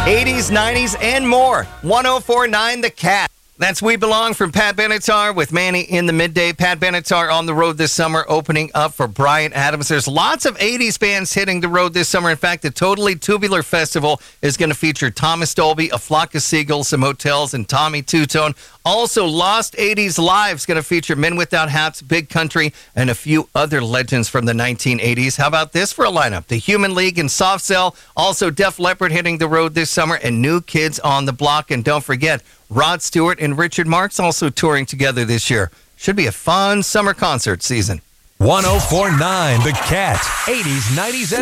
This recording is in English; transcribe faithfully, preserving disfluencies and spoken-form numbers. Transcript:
eighties, nineties, and more. one oh four point nine The Cat. That's We Belong from Pat Benatar with Manny in the midday. Pat Benatar on the road this summer, opening up for Bryan Adams. There's lots of eighties bands hitting the road this summer. In fact, the Totally Tubular Festival is going to feature Thomas Dolby, A Flock of Seagulls, Some Hotels, and Tommy Two-Tone. Also, Lost eighties Live is going to feature Men Without Hats, Big Country, and a few other legends from the nineteen eighties. How about this for a lineup? The Human League and Soft Cell. Also, Def Leppard hitting the road this summer, and New Kids on the Block. And don't forget, Rod Stewart and Richard Marx also touring together this year. Should be a fun summer concert season. one oh four point nine The Cat. eighties, nineties, and